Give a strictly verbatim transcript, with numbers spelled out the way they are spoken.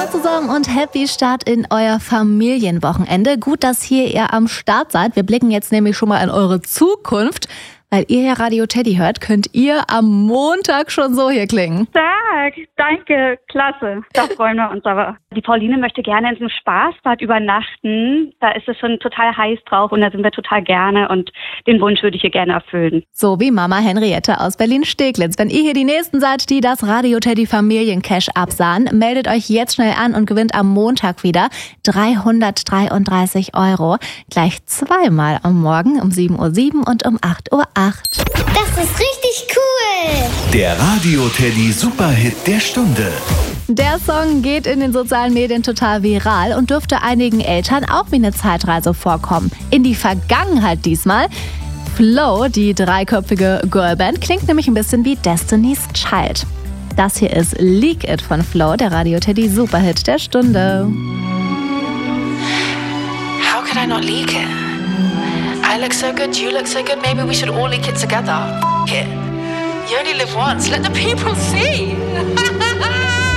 Hallo zusammen und happy Start in euer Familienwochenende. Gut, dass hier ihr am Start seid. Wir blicken jetzt nämlich schon mal in eure Zukunft. Weil ihr ja Radio Teddy hört, könnt ihr am Montag schon so hier klingen. Tag, danke, klasse. Da freuen wir uns aber. Die Pauline möchte gerne in so einem Spaßbad übernachten. Da ist es schon total heiß drauf und da sind wir total gerne und den Wunsch würde ich ihr gerne erfüllen. So wie Mama Henriette aus Berlin-Steglitz. Wenn ihr hier die Nächsten seid, die das Radio Teddy Familiencash absahen, meldet euch jetzt schnell an und gewinnt am Montag wieder dreihundertdreiunddreißig Euro. Gleich zweimal am Morgen um sieben Uhr sieben und um acht Uhr acht. Das ist richtig cool! Der Radio Teddy Superhit der Stunde. Der Song geht in den sozialen Medien total viral und dürfte einigen Eltern auch wie eine Zeitreise vorkommen. In die Vergangenheit diesmal. Flow, die dreiköpfige Girlband, klingt nämlich ein bisschen wie Destiny's Child. Das hier ist Leak It von Flow, der Radio Teddy Superhit der Stunde. How could I not leak it? I look so good, you look so good, maybe we should all leak it together. F*** it. You only live once, let the people see.